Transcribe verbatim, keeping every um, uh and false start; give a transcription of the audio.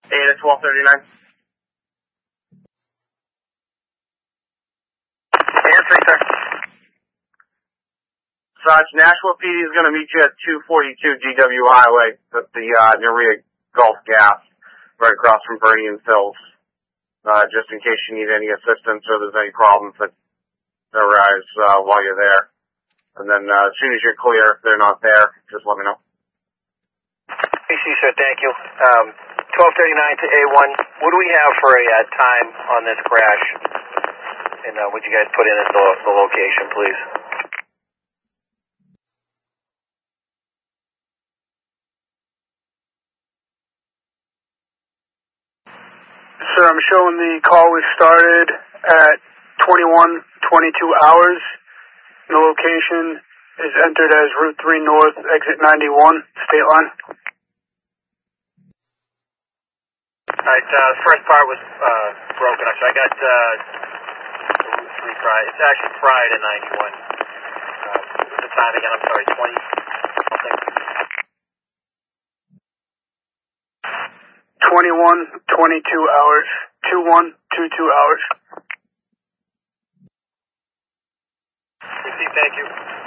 eight at twelve thirty-nine. Answering, sir. Sarge, Nashville P D is going to meet you at two forty-two G W Highway at the uh, Nerea Gulf Gas, right across from Bernie and Phil's, uh, just in case you need any assistance or there's any problems that arise uh, while you're there. And then uh, as soon as you're clear, if they're not there, just let me know. P C, sir, thank you. Um, twelve thirty-nine to A one. What do we have for a uh, time on this crash? And uh, would you guys put in the, the location, please? Sir, I'm showing the call was started at twenty-one twenty-two hours. The location is entered as Route three North, exit ninety-one, state line. Alright, uh, the first part was uh, broken up, so I got uh, Route three Friday. It's actually Friday at ninety-one. Uh, what's the time again? I'm sorry, twenty something. twenty-one twenty-two hours. two one two two hours. P C, thank you.